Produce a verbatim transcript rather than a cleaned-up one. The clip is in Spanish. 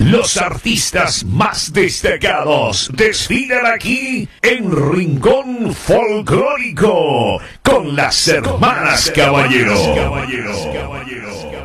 Los artistas más destacados desfilan aquí en Rincón Folclórico con las hermanas Caballero. Caballeros, caballeros.